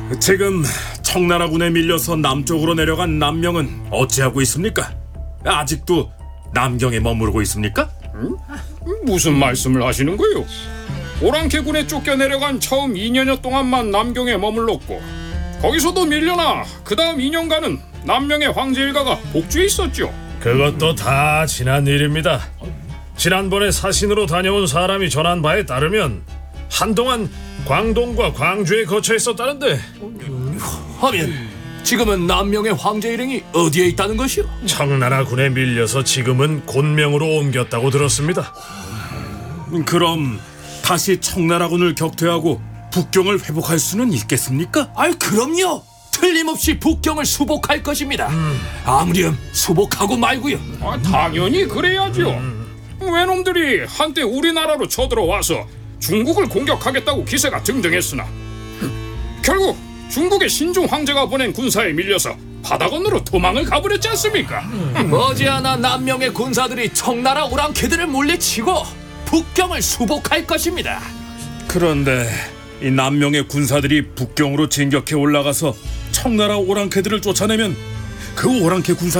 지금 청나라군에 밀려서 남쪽으로 내려간 남명은 어찌하고 있습니까? 아직도 남경에 머무르고 있습니까? 무슨 말씀을 하시는 거요? 오랑캐군에 쫓겨 내려간 처음 2년여 동안만 남경에 머물렀고 거기서도 밀려나 그 다음 2년간은 남명의 황제 일가가 복주에 있었죠. 그것도 다 지난 일입니다. 지난번에 사신으로 다녀온 사람이 전한 바에 따르면 한동안 광동과 광주에 거쳐 있었다는데 하면 지금은 남명의 황제 일행이 어디에 있다는 것이오? 청나라 군에 밀려서 지금은 곤명으로 옮겼다고 들었습니다. 그럼 다시 청나라군을 격퇴하고 북경을 회복할 수는 있겠습니까? 아이 그럼요. 틀림없이 북경을 수복할 것입니다. 아무렴 수복하고 말고요. 당연히 그래야죠. 외놈들이 한때 우리나라로 쳐들어와서 중국을 공격하겠다고 기세가 등등했으나 결국 중국의 신종 황제가 보낸 군사에 밀려서 바다 건너로 도망을 가버렸지 않습니까? 머지않아 남명의 군사들이 청나라 오랑캐들을 물리치고 북경을 수복할 것입니다. 그런데 이 남명의 군사들이 북경으로 진격해 올라가서 청나라 오랑캐들을 쫓아내면 그 오랑캐 군사